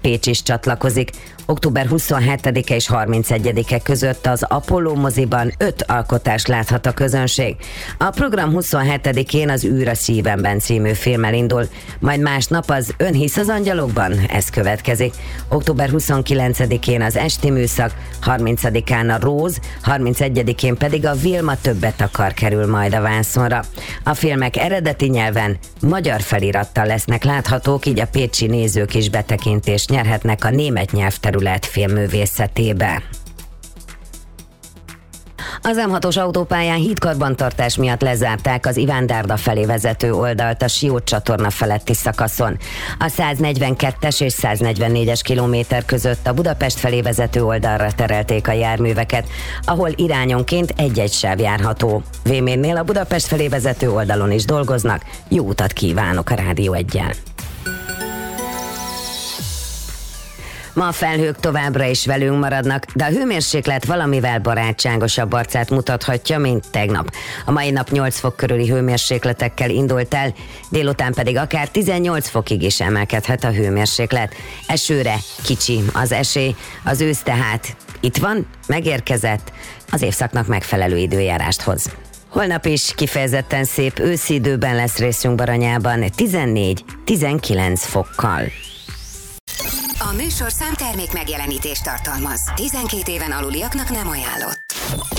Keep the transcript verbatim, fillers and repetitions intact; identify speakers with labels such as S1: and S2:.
S1: Pécs is csatlakozik. október huszonhetedike és harmincegyedike között az Apollo moziban öt alkotást láthat a közönség. A program huszonhetedikén az Űr a szívemben című filmmel indul, majd másnap az Ön hisz az angyalokban? Ez következik. október huszonkilencedikén az Esti műszak, harmincadikán a Róz, harmincegyedikén pedig a Vilma többet akar kerül majd a vászonra. A filmek eredeti nyelven, magyar felirattal lesznek láthatók, így a pécsi nézők is betekintést nyerhetnek a német nyelvterület filmművészetébe. Az em hatos autópályán hídkarbantartás miatt lezárták az Iván-Dárda felé vezető oldalt a Siót csatorna feletti szakaszon. A száznegyvenkettes és száznegyvennégyes kilométer között a Budapest felé vezető oldalra terelték a járműveket, ahol irányonként egy-egy sáv járható. Vémérnél a Budapest felé vezető oldalon is dolgoznak. Jó utat kívánok a Rádió Eggyel! Ma a felhők továbbra is velünk maradnak, de a hőmérséklet valamivel barátságosabb arcát mutathatja, mint tegnap. A mai nap nyolc fok körüli hőmérsékletekkel indult el, délután pedig akár tizennyolc fokig is emelkedhet a hőmérséklet. Esőre kicsi az esély, az ősz tehát itt van, megérkezett, az évszaknak megfelelő időjárást hoz. Holnap is kifejezetten szép őszi időben lesz részünk Baranyában, tizennégy-tizenkilenc fokkal.
S2: A műsorszám termék megjelenítést tartalmaz. tizenkét éven aluliaknak nem ajánlott.